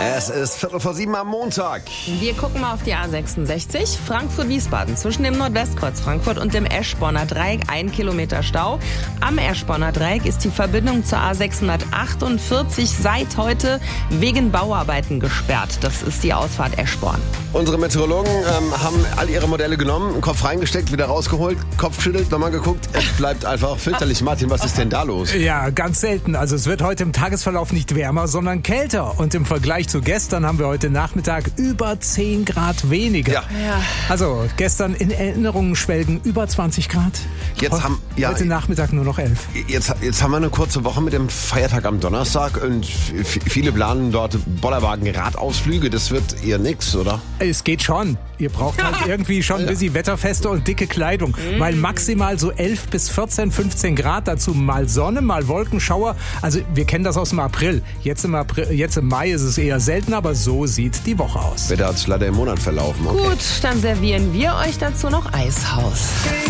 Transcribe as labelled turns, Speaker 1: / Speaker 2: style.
Speaker 1: Es ist 6:45 am Montag.
Speaker 2: Wir gucken mal auf die A66, Frankfurt-Wiesbaden. Zwischen dem Nordwestkreuz Frankfurt und dem Eschborner Dreieck 1 Kilometer Stau. Am Eschborner Dreieck ist die Verbindung zur A648 seit heute wegen Bauarbeiten gesperrt. Das ist die Ausfahrt Eschborn.
Speaker 1: Unsere Meteorologen haben all ihre Modelle genommen, Kopf reingesteckt, wieder rausgeholt, Kopf geschüttelt, nochmal geguckt. Es bleibt einfach fürchterlich. Martin, was ist denn da los?
Speaker 3: Ja, ganz selten. Also es wird heute im Tagesverlauf nicht wärmer, sondern kälter. Und im Vergleich zu gestern haben wir heute Nachmittag über 10 Grad weniger.
Speaker 1: Ja.
Speaker 3: Also gestern in Erinnerungen schwelgen über 20 Grad. Heute Nachmittag nur noch 11.
Speaker 1: Jetzt haben wir eine kurze Woche mit dem Feiertag am Donnerstag und viele planen dort Bollerwagen-Radausflüge. Das wird eher nix, oder?
Speaker 3: Es geht schon. Ihr braucht halt irgendwie schon ein bisschen Wetterfeste und dicke Kleidung. Weil maximal so 11 bis 14, 15 Grad, dazu mal Sonne, mal Wolkenschauer. Also wir kennen das aus dem April. Jetzt im Mai ist es eher selten, aber so sieht die Woche aus.
Speaker 1: Wetter hat sich leider im Monat verlaufen. Okay.
Speaker 2: Gut, dann servieren wir euch dazu noch Eishaus.